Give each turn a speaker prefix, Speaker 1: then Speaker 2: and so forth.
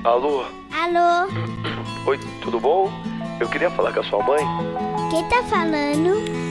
Speaker 1: Alô?
Speaker 2: Alô?
Speaker 1: Oi, tudo bom? Eu queria falar com a sua mãe.
Speaker 2: Quem tá falando?